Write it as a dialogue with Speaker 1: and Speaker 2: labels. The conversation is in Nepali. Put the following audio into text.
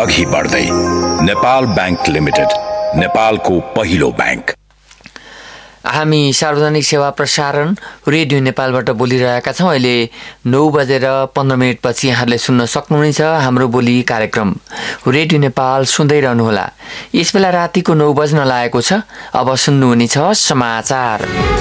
Speaker 1: अघि बढ्दै। नेपाल बैंक लिमिटेड, नेपालको पहिलो बैंक।
Speaker 2: हामी सार्वजनिक सेवा प्रसारण रेडियो नेपालबाट बोलिरहेका छौँ। अहिले 9:15 पछि यहाँहरूले सुन्न सक्नुहुनेछ हाम्रो बोली कार्यक्रम। रेडियो नेपाल सुन्दै रहनुहोला। यस बेला रातिको 9 बज्न लागेको छ। अब सुन्नुहुनेछ समाचार।